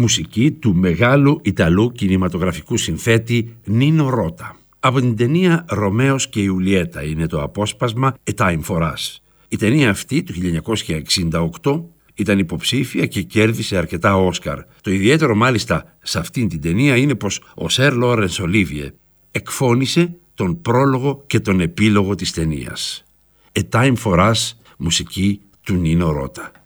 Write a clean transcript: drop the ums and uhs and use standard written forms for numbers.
Μουσική του μεγάλου Ιταλού κινηματογραφικού συνθέτη Νίνο Ρώτα. Από την ταινία «Ρωμαίος και Ιουλιέτα» είναι το απόσπασμα «A Time for Us». Η ταινία αυτή του 1968 ήταν υποψήφια και κέρδισε αρκετά Όσκαρ. Το ιδιαίτερο μάλιστα σε αυτήν την ταινία είναι πως ο Σερ Λόρενς Ολίβιε εκφώνησε τον πρόλογο και τον επίλογο της ταινίας. «A Time for Us», μουσική του Νίνο Ρώτα.